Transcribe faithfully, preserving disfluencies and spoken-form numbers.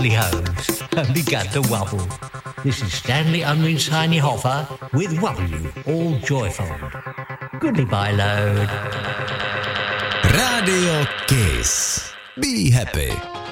bubbly host and began to wobble. This is Stanley Unwin's Tiny Hoffer with Wobble You, all joyful. Goodbye, load. Radio Kiss. Be happy.